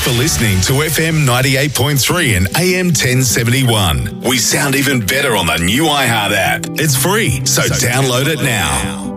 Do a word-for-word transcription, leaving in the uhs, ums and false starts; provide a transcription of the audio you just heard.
for listening to F M ninety-eight point three and A M ten seventy-one. We sound even better on the new iHeart app. It's free, so, so download it now.